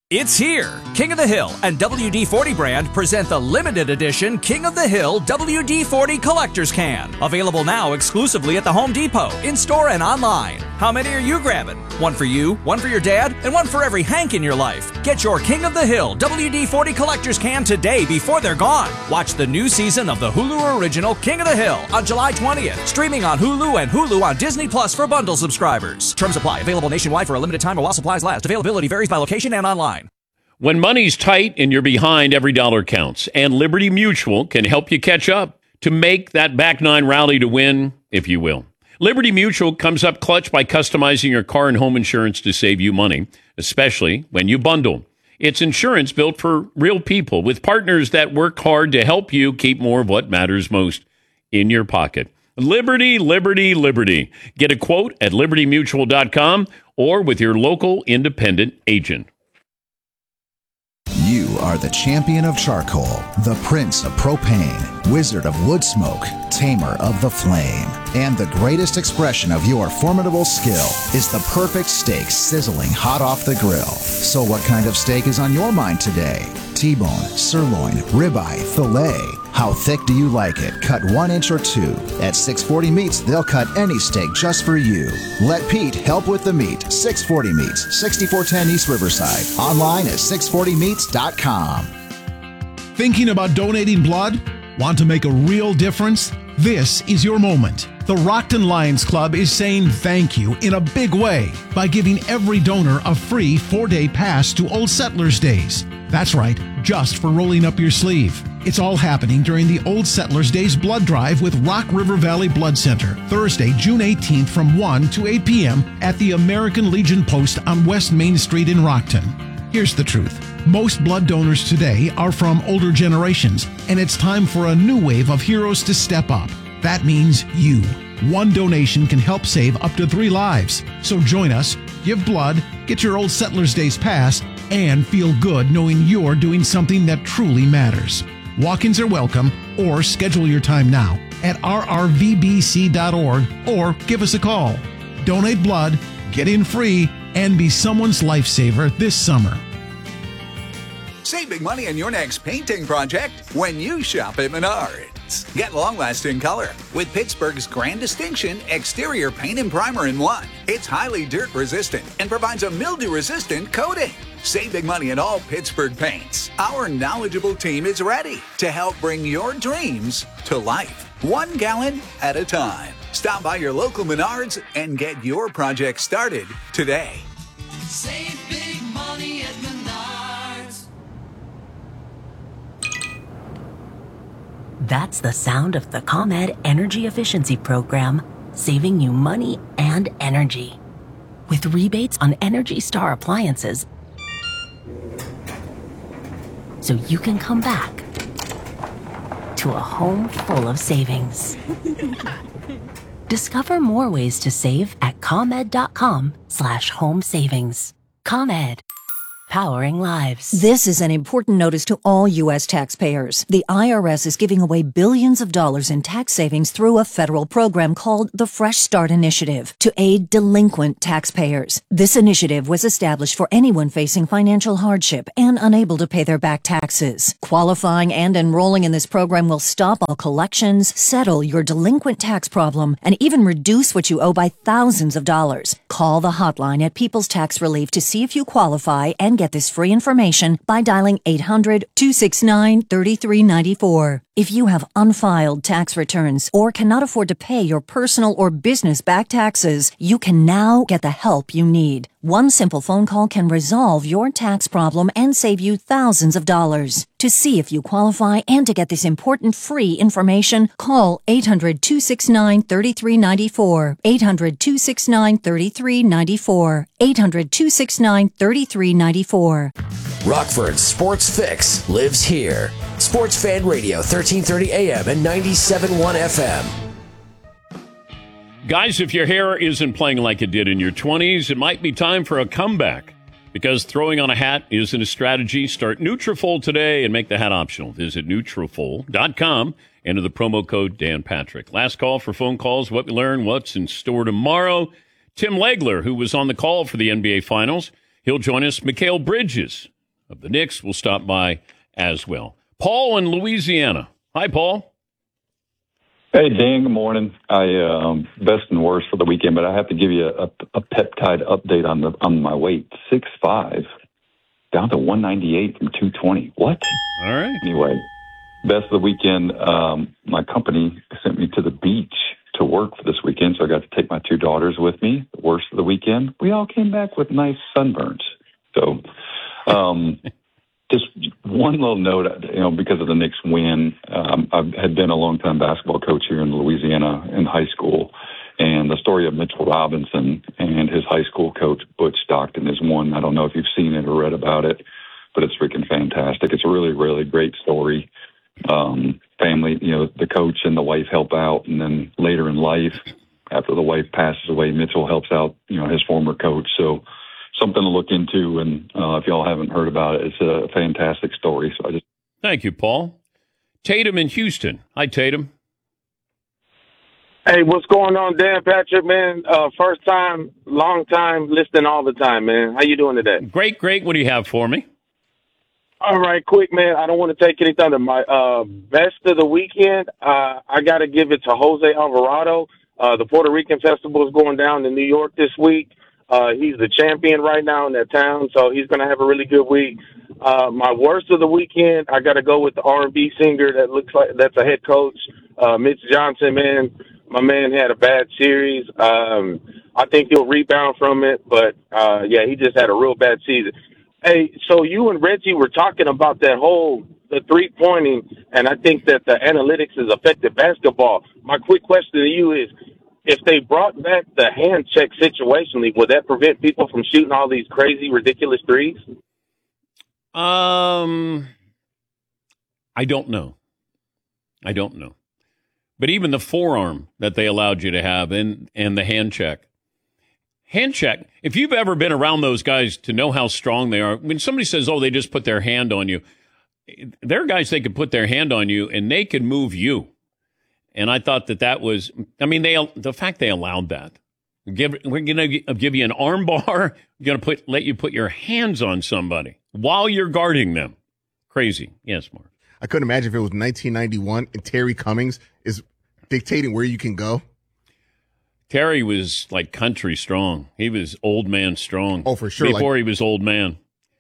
It's here! King of the Hill and WD-40 brand present the limited edition King of the Hill WD-40 Collector's Can. Available now exclusively at the Home Depot, in-store and online. How many are you grabbing? One for you, one for your dad, and one for every Hank in your life. Get your King of the Hill WD-40 Collector's Can today before they're gone. Watch the new season of the Hulu original King of the Hill on July 20th. Streaming on Hulu and Hulu on Disney Plus for bundle subscribers. Terms apply. Available nationwide for a limited time or while supplies last. Availability varies by location and online. When money's tight and you're behind, every dollar counts. And Liberty Mutual can help you catch up to make that back nine rally to win, if you will. Liberty Mutual comes up clutch by customizing your car and home insurance to save you money, especially when you bundle. It's insurance built for real people with partners that work hard to help you keep more of what matters most in your pocket. Liberty, liberty, liberty. Get a quote at libertymutual.com or with your local independent agent. You are the champion of charcoal, the prince of propane, wizard of wood smoke, tamer of the flame. And the greatest expression of your formidable skill is the perfect steak sizzling hot off the grill. So what kind of steak is on your mind today? T-bone, sirloin, ribeye, filet. How thick do you like it? Cut 1 inch or 2. At 640 Meats, they'll cut any steak just for you. Let Pete help with the meat. 640 Meats, 6410 East Riverside. Online at 640meats.com. Thinking about donating blood? Want to make a real difference? This is your moment. The Rockton Lions Club is saying thank you in a big way by giving every donor a free 4-day pass to Old Settlers Days. That's right, just for rolling up your sleeve. It's all happening during the Old Settlers Days blood drive with Rock River Valley Blood Center, Thursday, June 18th from 1 to 8 p.m. at the American Legion Post on West Main Street in Rockton. Here's the truth. Most blood donors today are from older generations, and it's time for a new wave of heroes to step up. That means you. One donation can help save up to 3 lives. So join us, give blood, get your Old Settlers Days pass, and feel good knowing you're doing something that truly matters. Walk-ins are welcome, or schedule your time now at rrvbc.org or give us a call. Donate blood, get in free, and be someone's lifesaver this summer. Save big money on your next painting project when you shop at Menards. Get long-lasting color with Pittsburgh's Grand Distinction Exterior Paint and Primer in 1. It's highly dirt-resistant and provides a mildew-resistant coating. Save big money on all Pittsburgh paints. Our knowledgeable team is ready to help bring your dreams to life, 1 gallon at a time. Stop by your local Menards and get your project started today. Save big money at Menards. That's the sound of the ComEd Energy Efficiency Program, saving you money and energy. With rebates on Energy Star appliances, so you can come back to a home full of savings. Discover more ways to save at ComEd.com/home savings. ComEd. Powering lives. This is an important notice to all U.S. taxpayers. The IRS is giving away billions of dollars in tax savings through a federal program called the Fresh Start Initiative to aid delinquent taxpayers. This initiative was established for anyone facing financial hardship and unable to pay their back taxes. Qualifying and enrolling in this program will stop all collections, settle your delinquent tax problem, and even reduce what you owe by thousands of dollars. Call the hotline at People's Tax Relief to see if you qualify and get this free information by dialing 800-269-3394. If you have unfiled tax returns or cannot afford to pay your personal or business back taxes, you can now get the help you need. One simple phone call can resolve your tax problem and save you thousands of dollars. To see if you qualify and to get this important free information, call 800-269-3394. 800-269-3394. 800-269-3394. Rockford's Sports Fix lives here. Sports Fan Radio, 1330 AM and 97.1 FM. Guys, if your hair isn't playing like it did in your 20s, it might be time for a comeback. Because throwing on a hat isn't a strategy. Start Nutrafol today and make the hat optional. Visit Nutrafol.com. Enter the promo code Dan Patrick. Last call for phone calls. What we learn, what's in store tomorrow. Tim Legler, who was on the call for the NBA Finals, he'll join us. Mikal Bridges of the Knicks, will stop by as well. Paul in Louisiana. Hi, Paul. Hey, Dan, good morning. I best and worst for the weekend, but I have to give you a peptide update on my weight. 6'5", down to 198 from 220. What? All right. Anyway, best of the weekend, my company sent me to the beach to work for this weekend, so I got to take my 2 daughters with me. The worst of the weekend, we all came back with nice sunburns. So just one little note, because of the Knicks win, I had been a long-time basketball coach here in Louisiana in high school, and the story of Mitchell Robinson and his high school coach, Butch Stockton, is one. I don't know if you've seen it or read about it, but it's freaking fantastic. It's a really, really great story. Family, the coach and the wife help out, and then later in life, after the wife passes away, Mitchell helps out, his former coach. So something to look into, and if y'all haven't heard about it, it's a fantastic story. So Thank you, Paul. Tatum in Houston. Hi, Tatum. Hey, what's going on, Dan Patrick, man? First time, long time, listening all the time, man. How you doing today? Great. What do you have for me? All right, quick, man. I don't want to take any thunder. My best of the weekend, I got to give it to Jose Alvarado. The Puerto Rican Festival is going down in New York this week. He's the champion right now in that town, so he's going to have a really good week. My worst of the weekend, I got to go with the R&B singer that looks like that's a head coach, Mitch Johnson, man. My man had a bad series. I think he'll rebound from it, but, he just had a real bad season. Hey, so you and Reggie were talking about the three-pointing, and I think that the analytics has affected basketball. My quick question to you is, if they brought back the hand check situationally, would that prevent people from shooting all these crazy, ridiculous threes? I don't know. But even the forearm that they allowed you to have and the hand check, if you've ever been around those guys to know how strong they are, when somebody says, they just put their hand on you, there are guys, they can put their hand on you and they can move you. And I thought that was, the fact they allowed that. We're going to give you an arm bar. We're going to let you put your hands on somebody while you're guarding them. Crazy. Yes, Mark. I couldn't imagine if it was 1991 and Terry Cummings is dictating where you can go. Terry was like country strong. He was old man strong. Oh, for sure. Before he was old man.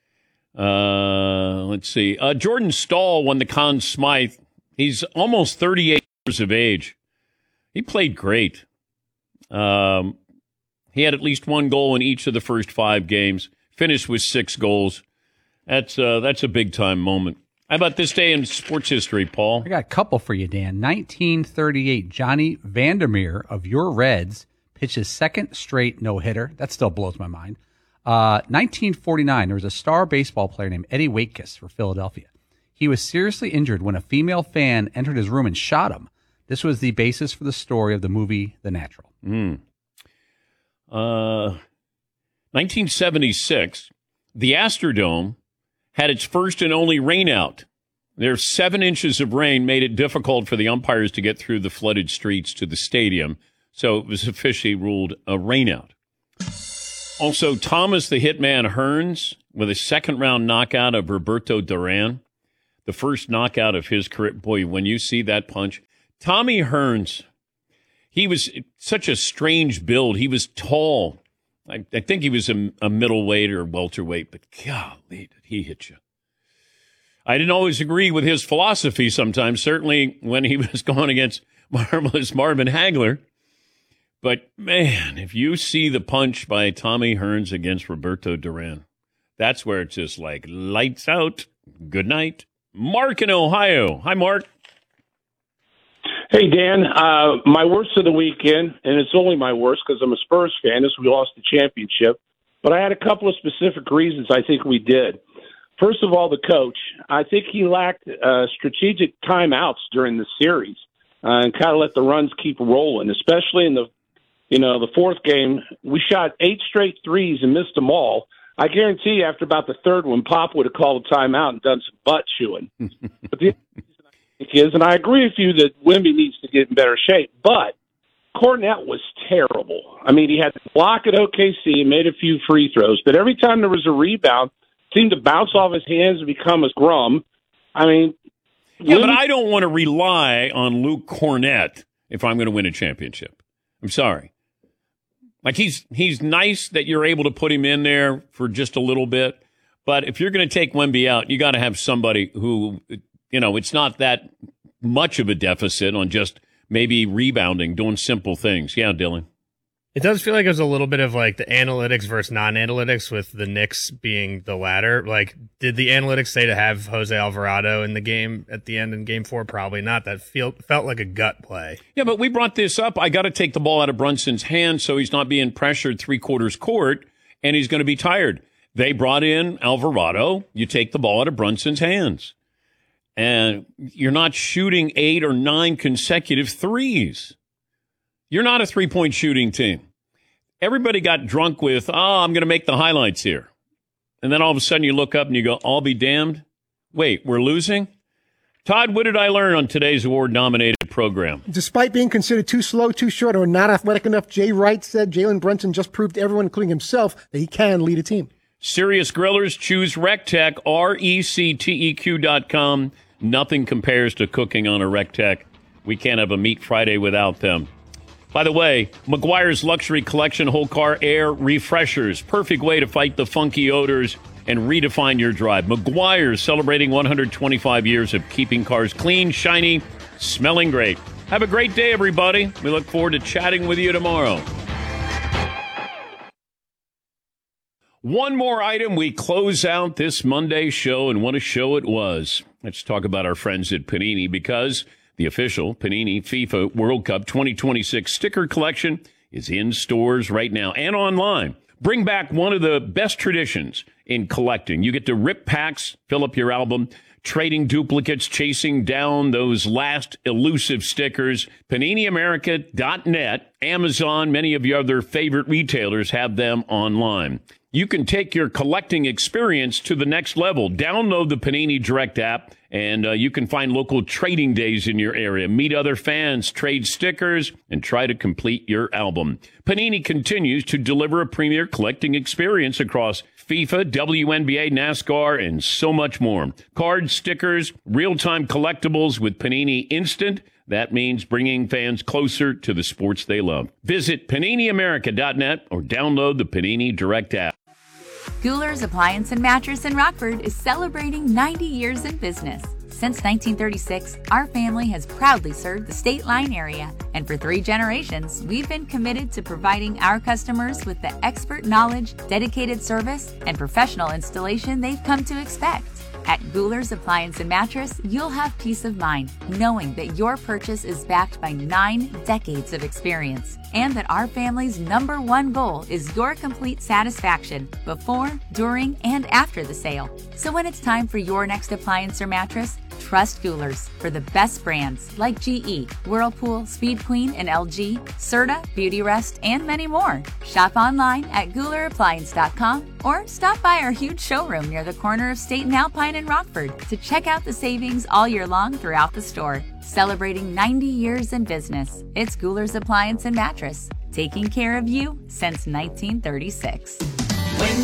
Let's see. Jordan Stahl won the Conn Smythe. He's almost 38 years of age. He played great. He had at least one goal in each of the first 5 games. Finished with 6 goals. That's a big-time moment. How about this day in sports history, Paul? I got a couple for you, Dan. 1938, Johnny Vandermeer of your Reds pitched his second straight no-hitter. That still blows my mind. 1949, there was a star baseball player named Eddie Waitkus for Philadelphia. He was seriously injured when a female fan entered his room and shot him. This was the basis for the story of the movie The Natural. 1976, the Astrodome had its first and only rainout. Their 7 inches of rain made it difficult for the umpires to get through the flooded streets to the stadium, so it was officially ruled a rainout. Also, Thomas the Hitman Hearns with a second-round knockout of Roberto Duran, the first knockout of his career. Boy, when you see that punch. Tommy Hearns, he was such a strange build. He was tall. I think he was a middleweight or welterweight, but golly, did he hit you. I didn't always agree with his philosophy sometimes, certainly when he was going against marvelous Marvin Hagler. But, man, if you see the punch by Tommy Hearns against Roberto Duran, that's where it's just like lights out. Good night. Mark in Ohio. Hi, Mark. Hey, Dan. My worst of the weekend, and it's only my worst because I'm a Spurs fan, is we lost the championship. But I had a couple of specific reasons I think we did. First of all, the coach. I think he lacked strategic timeouts during the series and kind of let the runs keep rolling, especially in the fourth game. We shot 8 straight threes and missed them all. I guarantee you after about the third one, Pop would have called a timeout and done some butt chewing. But the is, and I agree with you that Wemby needs to get in better shape, but Kornet was terrible. I mean, he had to block at OKC and made a few free throws, but every time there was a rebound, seem to bounce off his hands and become a scrum. I mean, yeah, but I don't want to rely on Luke Cornett if I'm going to win a championship. I'm sorry. Like, he's nice that you're able to put him in there for just a little bit. But if you're going to take Wemby out, you got to have somebody who, it's not that much of a deficit on just maybe rebounding, doing simple things. Yeah, Dylan. It does feel like there's a little bit of like the analytics versus non-analytics, with the Knicks being the latter. Like, did the analytics say to have Jose Alvarado in the game at the end in Game 4? Probably not. That felt like a gut play. Yeah, but we brought this up. I got to take the ball out of Brunson's hand so he's not being pressured three-quarters court, and he's going to be tired. They brought in Alvarado. You take the ball out of Brunson's hands. And you're not shooting 8 or 9 consecutive threes. You're not a three-point shooting team. Everybody got drunk with, I'm going to make the highlights here. And then all of a sudden you look up and you go, I'll be damned. Wait, we're losing? Todd, what did I learn on today's award-nominated program? Despite being considered too slow, too short, or not athletic enough, Jay Wright said Jalen Brunson just proved to everyone, including himself, that he can lead a team. Serious Grillers, choose RecTech, RecTeq.com. Nothing compares to cooking on a RecTech. We can't have a Meat Friday without them. By the way, Meguiar's Luxury Collection Whole Car Air Refreshers. Perfect way to fight the funky odors and redefine your drive. Meguiar's celebrating 125 years of keeping cars clean, shiny, smelling great. Have a great day, everybody. We look forward to chatting with you tomorrow. One more item. We close out this Monday show, and what a show it was. Let's talk about our friends at Panini, because the official Panini FIFA World Cup 2026 sticker collection is in stores right now and online. Bring back one of the best traditions in collecting. You get to rip packs, fill up your album, trading duplicates, chasing down those last elusive stickers. PaniniAmerica.net, Amazon, many of your other favorite retailers have them online. You can take your collecting experience to the next level. Download the Panini Direct app, and you can find local trading days in your area. Meet other fans, trade stickers, and try to complete your album. Panini continues to deliver a premier collecting experience across FIFA, WNBA, NASCAR, and so much more. Cards, stickers, real-time collectibles with Panini Instant. That means bringing fans closer to the sports they love. Visit PaniniAmerica.net or download the Panini Direct app. Guler's Appliance and Mattress in Rockford is celebrating 90 years in business. Since 1936, our family has proudly served the State Line area, and for 3 generations, we've been committed to providing our customers with the expert knowledge, dedicated service, and professional installation they've come to expect. At Guler's Appliance and Mattress, you'll have peace of mind knowing that your purchase is backed by 9 decades of experience, and that our family's #1 goal is your complete satisfaction before, during, and after the sale. So when it's time for your next appliance or mattress, trust Guler's for the best brands like GE, Whirlpool, Speed Queen, and LG, Serta, Beautyrest, and many more. Shop online at GulerAppliance.com or stop by our huge showroom near the corner of State and Alpine in Rockford to check out the savings all year long throughout the store. Celebrating 90 years in business, it's Guler's Appliance and Mattress, taking care of you since 1936. When